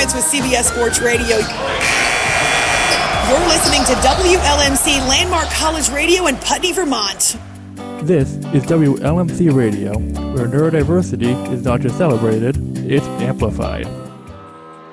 Minutes with CBS Sports Radio. You're listening to WLMC Landmark College Radio in Putney, Vermont. This is WLMC Radio, where neurodiversity is not just celebrated, it's amplified.